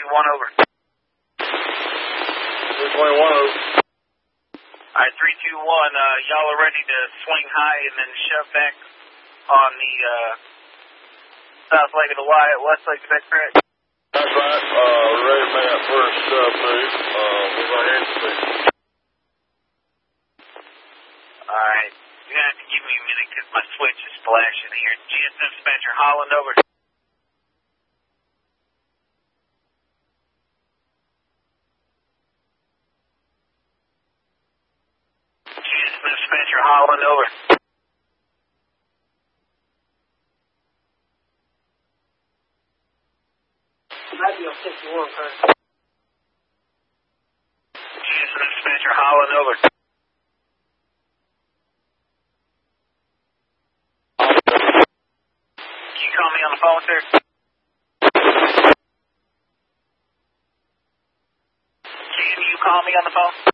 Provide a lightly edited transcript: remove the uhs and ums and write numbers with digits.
over. 321 over. Alright, 321, y'all are ready to swing high and then shove back on the south leg of the Y at west leg, is that correct? That's right. We're ready to make that first move. We're going to speed. Alright, you're going to have to give me a minute because my switch is flashing here. GSM dispatcher, Holland, over. GSM dispatcher, Holland, over. Might be on 61, sir. GSM dispatcher, Holland, over. Can you call me on the phone, sir? Can you call me on the phone?